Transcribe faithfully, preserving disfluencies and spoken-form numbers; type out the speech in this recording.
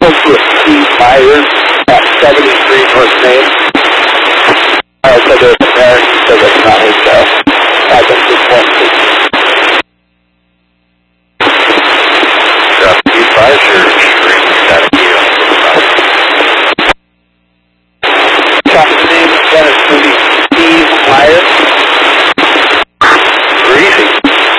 spoke to Steve Myers at seventy-three North Main. I said they were there. He said that's not his uh, address. It's one sixty.